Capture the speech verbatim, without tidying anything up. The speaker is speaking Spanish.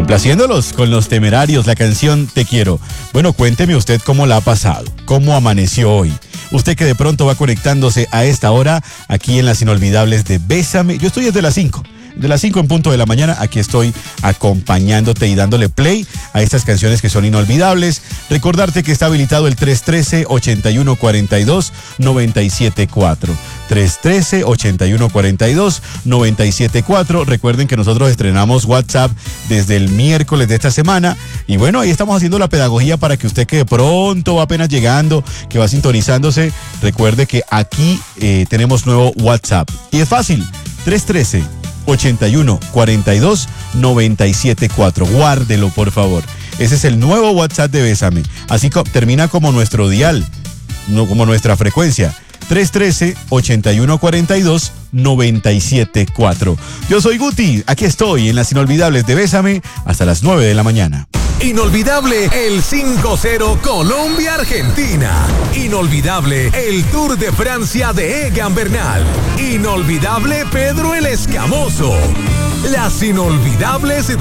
Complaciéndolos con Los Temerarios, la canción Te Quiero. Bueno, cuénteme usted cómo la ha pasado, cómo amaneció hoy. Usted que de pronto va conectándose a esta hora aquí en las inolvidables de Bésame. Yo estoy desde las cinco. De las cinco en punto de la mañana, aquí estoy acompañándote y dándole play a estas canciones que son inolvidables. Recordarte que está habilitado el tres uno tres, ocho uno cuatro dos, nueve siete cuatro. tres uno tres, ocho uno cuatro dos, nueve siete cuatro. Recuerden que nosotros estrenamos WhatsApp desde el miércoles de esta semana. Y bueno, ahí estamos haciendo la pedagogía para que usted que de pronto va apenas llegando, que va sintonizándose, recuerde que aquí eh, tenemos nuevo WhatsApp. Y es fácil, tres uno tres, ocho uno cuatro dos, nueve siete cuatro. Guárdelo, por favor. Ese es el nuevo WhatsApp de Bésame. Así co- termina como nuestro dial, no como nuestra frecuencia. tres uno tres, ocho uno cuatro dos, nueve siete cuatro. Yo soy Guti, aquí estoy en las inolvidables de Bésame hasta las nueve de la mañana. Inolvidable el cinco cero Colombia-Argentina. Inolvidable el Tour de Francia de Egan Bernal. Inolvidable Pedro el Escamoso. Las inolvidables